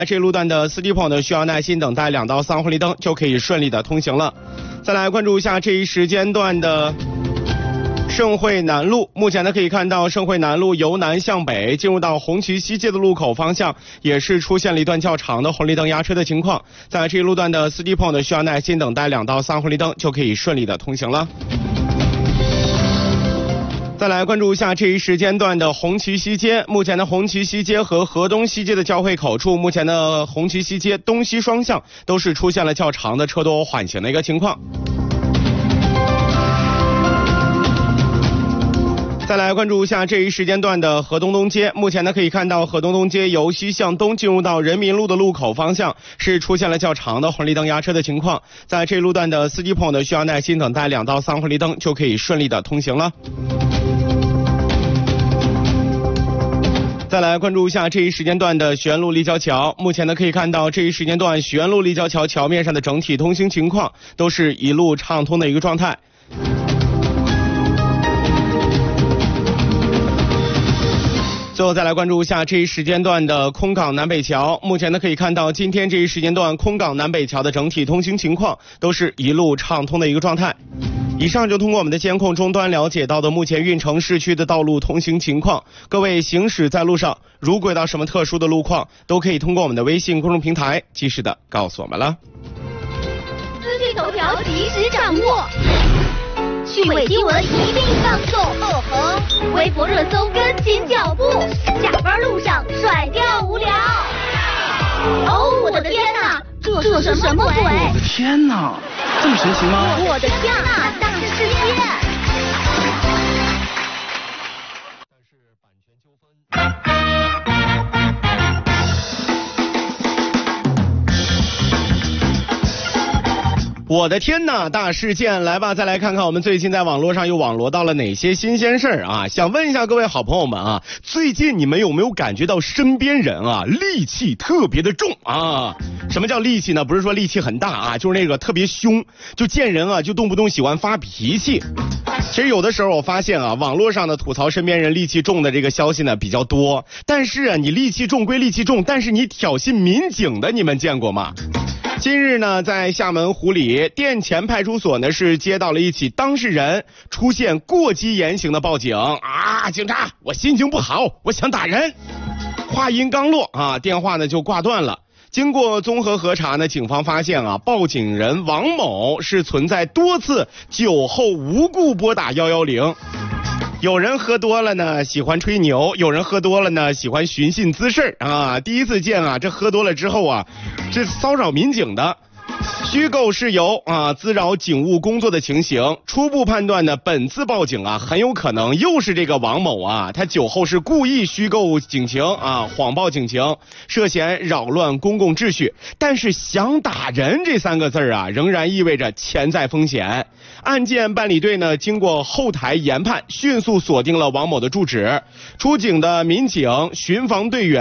这一路段的司机朋友呢，需要耐心等待2到3红绿灯就可以顺利的通行了。再来关注一下这一时间段的盛汇南路，目前呢可以看到盛汇南路由南向北进入到红旗西街的路口方向，也是出现了一段较长的红绿灯压车的情况。在这一路段的司机朋友呢，需要耐心等待2到3红绿灯就可以顺利的通行了。再来关注一下这一时间段的红旗西街，目前的红旗西街和河东西街的交汇口处，目前的红旗西街东西双向都是出现了较长的车多缓行的一个情况。再来关注一下这一时间段的河东东街，目前呢可以看到河东东街由西向东进入到人民路的路口方向是出现了较长的红绿灯压车的情况。在这一路段的司机朋友呢，需要耐心等待2到3红绿灯就可以顺利的通行了。再来关注一下这一时间段的徐安路立交桥，目前呢可以看到这一时间段徐安路立交桥桥面上的整体通行情况都是一路畅通的一个状态。最后再来关注一下这一时间段的空港南北桥，目前呢可以看到今天这一时间段空港南北桥的整体通行情况都是一路畅通的一个状态。以上就通过我们的监控终端了解到的目前运城市区的道路通行情况，各位行驶在路上如果遇到什么特殊的路况，都可以通过我们的微信公众平台及时的告诉我们了。 资讯头条及时掌握，趣味新闻一并放送，微博热搜跟紧脚步，下班路上甩掉无聊。哦，我的天哪，这是什么鬼？ 我的天哪，这么神奇吗？ 我的天哪，大世界！ 但是版权纠纷。我的天哪，大事件！来吧，再来看看我们最近在网络上又网罗到了哪些新鲜事儿啊！想问一下各位好朋友们啊，最近你们有没有感觉到身边人啊戾气特别的重啊？什么叫戾气呢？不是说戾气很大啊，就是那个特别凶，就见人啊就动不动喜欢发脾气。其实有的时候我发现啊，网络上的吐槽身边人戾气重的这个消息呢比较多，但是啊，你戾气重归戾气重，但是你挑衅民警的你们见过吗？今日呢，在厦门湖里店前派出所呢是接到了一起当事人出现过激言行的报警啊，警察，我心情不好，我想打人。话音刚落啊，电话呢就挂断了。经过综合核查呢，警方发现啊，报警人王某是存在多次酒后无故拨打110。有人喝多了呢喜欢吹牛，有人喝多了呢喜欢寻衅滋事啊。第一次见啊，这喝多了之后啊，这骚扰民警的，虚构事由啊，滋扰警务工作的情形。初步判断呢，本次报警啊，很有可能又是这个王某啊，他酒后是故意虚构警情啊，谎报警情，涉嫌扰乱公共秩序。但是想打人这3个字啊，仍然意味着潜在风险。案件办理队呢，经过后台研判，迅速锁定了王某的住址。出警的民警、巡防队员